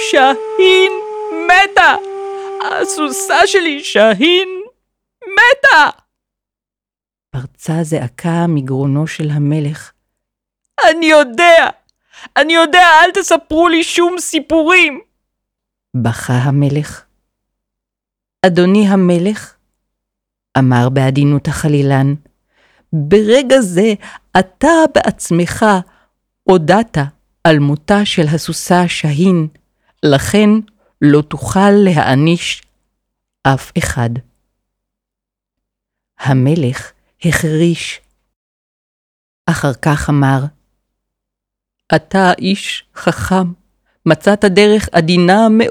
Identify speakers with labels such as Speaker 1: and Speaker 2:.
Speaker 1: שהין מתה! הסוסה שלי שהין מתה!
Speaker 2: פרצה זעקה מגרונו של המלך.
Speaker 1: אני יודע, אל תספרו לי שום סיפורים.
Speaker 2: בכה המלך. אדוני המלך, אמר בעדינות החלילן, ברגע זה אתה בעצמך הודעת על מותה של הסוסה שהין, לכן לא תוכל להעניש אף אחד. המלך החריש. אחר כך אמר, אתה איש חכם, מצאת דרך עדינה מאוד